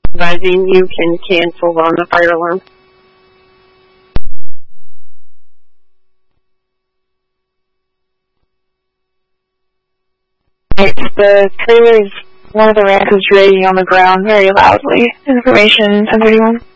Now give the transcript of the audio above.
Advising you can cancel on the fire alarm. The trailer's one of the ramps is dragging on the ground very loudly. Information 1031.